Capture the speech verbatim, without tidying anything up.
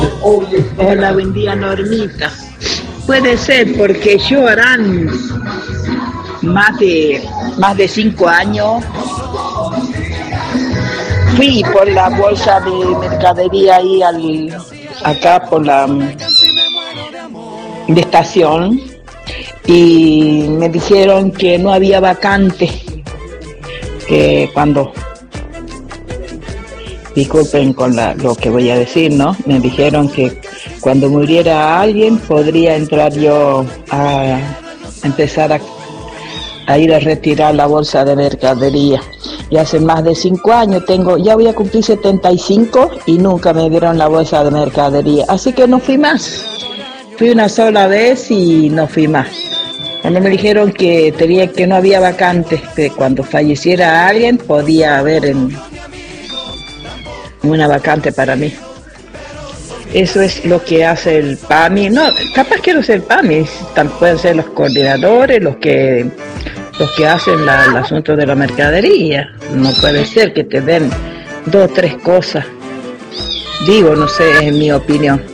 Hola, buen día, Normita. Puede ser porque yo harán más de más de cinco años fui por la bolsa de mercadería ahí al acá por la de estación y me dijeron que no había vacante, que cuando disculpen con la, lo que voy a decir, ¿no? Me dijeron que cuando muriera alguien podría entrar yo a empezar a, a ir a retirar la bolsa de mercadería. Y hace más de cinco años tengo, ya voy a cumplir setenta y cinco y nunca me dieron la bolsa de mercadería. Así que no fui más. Fui una sola vez y no fui más. Cuando me dijeron que tenía que no había vacantes, que cuando falleciera alguien podía haber en una vacante para mí. Eso es lo que hace el P A M I. No, capaz que no sea el P A M I, pueden ser los coordinadores, los que los que hacen la, el asunto de la mercadería. No puede ser que te den dos o tres cosas. Digo, no sé, es mi opinión.